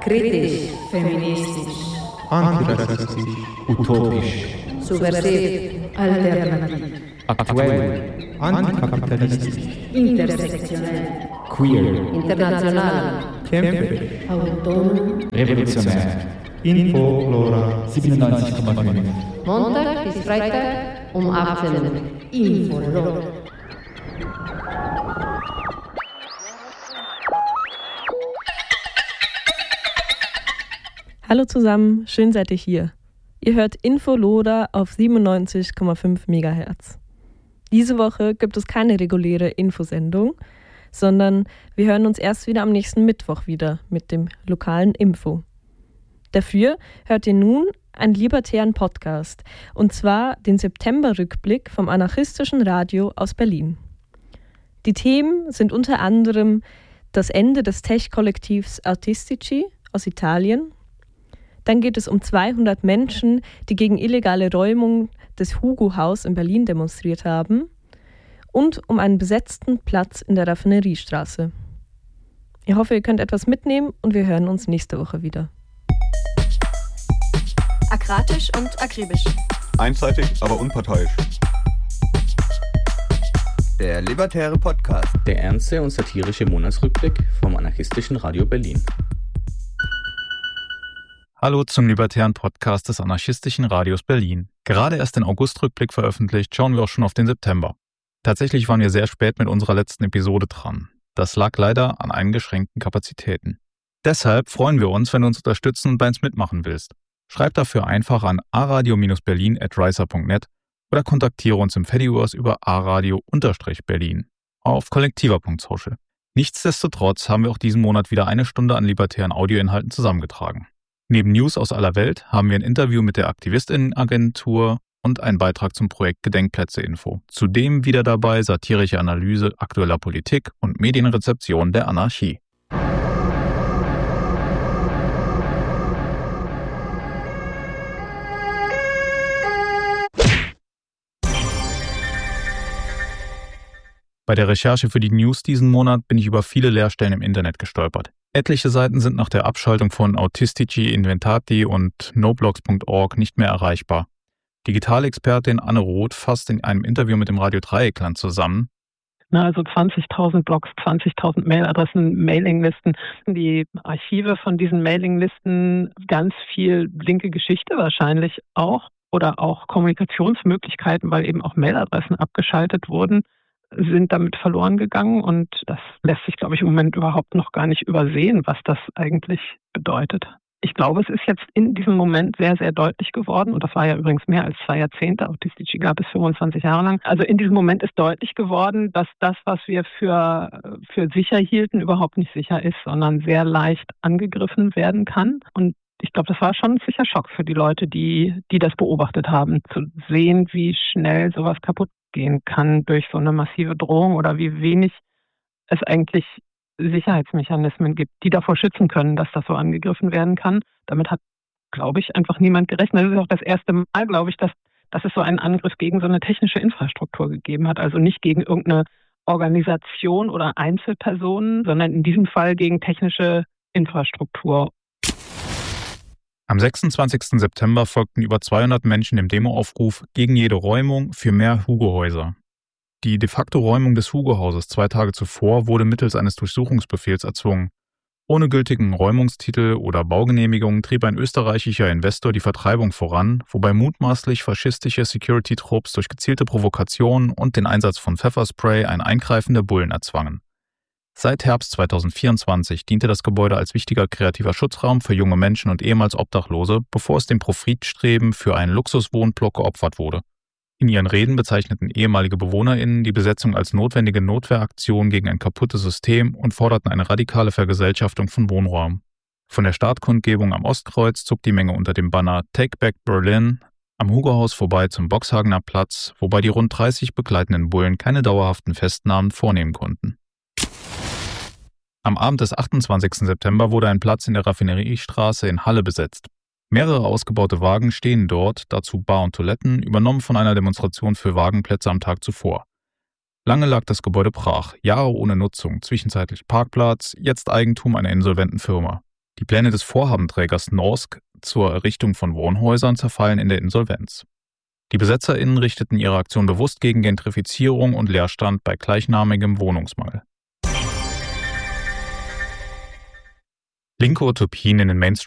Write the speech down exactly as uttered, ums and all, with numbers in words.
Kritisch, feministisch, antirassistisch, utopisch, subversiv, alternativ, aktuell, antikapitalistisch, intersektionell, queer, international, kämpferisch, autonom, revolutionär. Info-Lora siebenundneunzig Komma fünf. Montag bis Freitag um achtzehn Uhr. Info-Lora. Hallo zusammen, schön seid ihr hier. Ihr hört Info-Lora auf siebenundneunzig Komma fünf Megahertz. Diese Woche gibt es keine reguläre Infosendung, sondern wir hören uns erst wieder am nächsten Mittwoch wieder mit dem lokalen Info. Dafür hört ihr nun einen libertären Podcast, und zwar den September-Rückblick vom anarchistischen Radio aus Berlin. Die Themen sind unter anderem das Ende des Tech-Kollektivs Artistici aus Italien. Dann geht es um zweihundert Menschen, die gegen illegale Räumung des Hugo-Haus in Berlin demonstriert haben, und um einen besetzten Platz in der Raffineriestraße. Ich hoffe, ihr könnt etwas mitnehmen, und wir hören uns nächste Woche wieder. Akratisch und akribisch. Einseitig, aber unparteiisch. Der libertäre Podcast. Der ernste und satirische Monatsrückblick vom anarchistischen Radio Berlin. Hallo zum libertären Podcast des anarchistischen Radios Berlin. Gerade erst den Augustrückblick veröffentlicht, schauen wir auch schon auf den September. Tatsächlich waren wir sehr spät mit unserer letzten Episode dran. Das lag leider an eingeschränkten Kapazitäten. Deshalb freuen wir uns, wenn du uns unterstützen und bei uns mitmachen willst. Schreib dafür einfach an a radio berlin at riser punkt net oder kontaktiere uns im Fediverse über a radio Berlin auf kollektiva punkt social. Nichtsdestotrotz haben wir auch diesen Monat wieder eine Stunde an libertären Audioinhalten zusammengetragen. Neben News aus aller Welt haben wir ein Interview mit der Aktivistinnen-Agentur und einen Beitrag zum Projekt Gedenkplätze-Info. Zudem wieder dabei satirische Analyse aktueller Politik und Medienrezeption der Anarchie. Bei der Recherche für die News diesen Monat bin ich über viele Leerstellen im Internet gestolpert. Etliche Seiten sind nach der Abschaltung von Autistici Inventati und noblogs punkt org nicht mehr erreichbar. Digitalexpertin Anne Roth fasst in einem Interview mit dem Radio Dreieckland zusammen. Na, also zwanzigtausend Blogs, zwanzigtausend Mailadressen, Mailinglisten, die Archive von diesen Mailinglisten, ganz viel linke Geschichte wahrscheinlich auch oder auch Kommunikationsmöglichkeiten, weil eben auch Mailadressen abgeschaltet wurden, sind damit verloren gegangen, und das lässt sich, glaube ich, im Moment überhaupt noch gar nicht übersehen, was das eigentlich bedeutet. Ich glaube, es ist jetzt in diesem Moment sehr, sehr deutlich geworden, und das war ja übrigens mehr als zwei Jahrzehnte, Autistici gab es fünfundzwanzig Jahre lang. Also in diesem Moment ist deutlich geworden, dass das, was wir für, für sicher hielten, überhaupt nicht sicher ist, sondern sehr leicht angegriffen werden kann. Und ich glaube, das war schon ein sicher Schock für die Leute, die, die das beobachtet haben, zu sehen, wie schnell sowas kaputt gehen kann durch so eine massive Drohung oder wie wenig es eigentlich Sicherheitsmechanismen gibt, die davor schützen können, dass das so angegriffen werden kann. Damit hat, glaube ich, einfach niemand gerechnet. Das ist auch das erste Mal, glaube ich, dass, dass es so einen Angriff gegen so eine technische Infrastruktur gegeben hat. Also nicht gegen irgendeine Organisation oder Einzelpersonen, sondern in diesem Fall gegen technische Infrastruktur. Am sechsundzwanzigsten September folgten über zweihundert Menschen dem Demoaufruf gegen jede Räumung für mehr Hugo-Häuser. Die de facto Räumung des Hugo-Hauses zwei Tage zuvor wurde mittels eines Durchsuchungsbefehls erzwungen. Ohne gültigen Räumungstitel oder Baugenehmigung trieb ein österreichischer Investor die Vertreibung voran, wobei mutmaßlich faschistische Security-Trupps durch gezielte Provokationen und den Einsatz von Pfefferspray ein Eingreifen der Bullen erzwangen. Seit Herbst zweitausendvierundzwanzig diente das Gebäude als wichtiger kreativer Schutzraum für junge Menschen und ehemals Obdachlose, bevor es dem Profitstreben für einen Luxuswohnblock geopfert wurde. In ihren Reden bezeichneten ehemalige BewohnerInnen die Besetzung als notwendige Notwehraktion gegen ein kaputtes System und forderten eine radikale Vergesellschaftung von Wohnraum. Von der Startkundgebung am Ostkreuz zog die Menge unter dem Banner Take Back Berlin am Hugo-Haus vorbei zum Boxhagener Platz, wobei die rund dreißig begleitenden Bullen keine dauerhaften Festnahmen vornehmen konnten. Am Abend des achtundzwanzigsten September wurde ein Platz in der Raffineriestraße in Halle besetzt. Mehrere ausgebaute Wagen stehen dort, dazu Bar und Toiletten, übernommen von einer Demonstration für Wagenplätze am Tag zuvor. Lange lag das Gebäude brach, Jahre ohne Nutzung, zwischenzeitlich Parkplatz, jetzt Eigentum einer insolventen Firma. Die Pläne des Vorhabenträgers Norsk zur Errichtung von Wohnhäusern zerfallen in der Insolvenz. Die BesetzerInnen richteten ihre Aktion bewusst gegen Gentrifizierung und Leerstand bei gleichnamigem Wohnungsmangel. Linke Utopien in den Mainstream